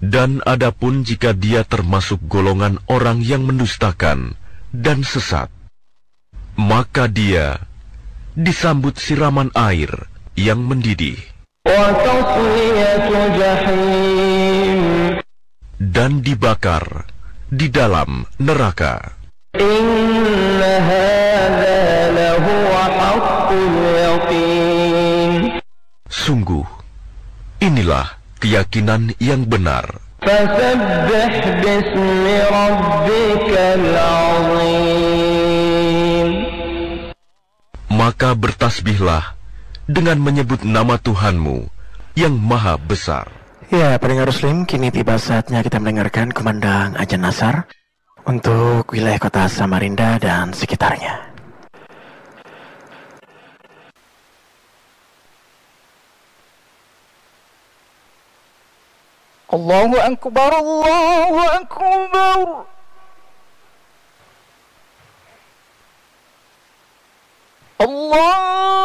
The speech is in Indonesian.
Dan adapun jika dia termasuk golongan orang yang mendustakan dan sesat, maka dia disambut siraman air yang mendidih dan dibakar di dalam neraka. Sungguh, inilah keyakinan yang benar. Maka bertasbihlah dengan menyebut nama Tuhanmu yang maha besar. Ya, pendengar Muslim, kini tiba saatnya kita mendengarkan kumandang azan asar untuk wilayah kota Samarinda dan sekitarnya. Allahu Akbar, Allahu Akbar. Allah